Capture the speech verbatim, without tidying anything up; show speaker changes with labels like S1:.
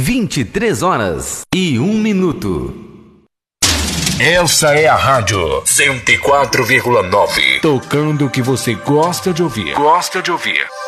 S1: vinte e três horas e um minuto.
S2: Essa é a Rádio cento e quatro vírgula nove.
S3: Tocando o que você gosta de ouvir.
S2: Gosta de ouvir.